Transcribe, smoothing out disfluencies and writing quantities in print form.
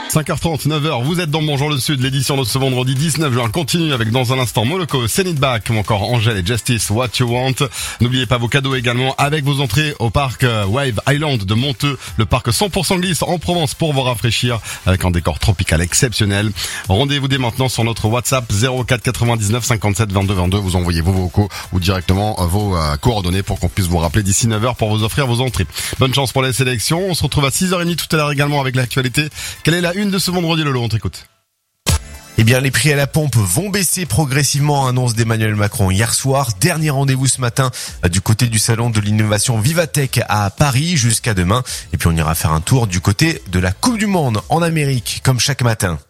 5h30, 9h, vous êtes dans Bonjour le Sud, l'édition de ce vendredi 19 juin continue avec dans un instant Moloko, Send It Back, ou encore Angèle et Justice, What You Want. N'oubliez pas vos cadeaux également avec vos entrées au parc Wave Island de Monteux, le parc 100% glisse en Provence pour vous rafraîchir avec un décor tropical exceptionnel. Rendez-vous dès maintenant sur notre WhatsApp 04 99 57 22 22, vous envoyez vos vocaux ou directement vos coordonnées pour qu'on puisse vous rappeler d'ici 9h pour vous offrir vos entrées. Bonne chance pour les sélections, on se retrouve à 6h30 tout à l'heure également avec l'actualité. Quelle est la une de ce vendredi, Lolo? On t'écoute. Eh bien, les prix à la pompe vont baisser progressivement, annonce d'Emmanuel Macron hier soir. Dernier rendez-vous ce matin du côté du salon de l'innovation Vivatech à Paris jusqu'à demain. Et puis on ira faire un tour du côté de la Coupe du Monde en Amérique, comme chaque matin.